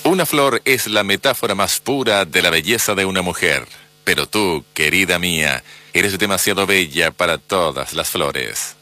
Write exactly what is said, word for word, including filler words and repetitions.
Una flor es la metáfora más pura de la belleza de una mujer. Pero tú, querida mía, eres demasiado bella para todas las flores.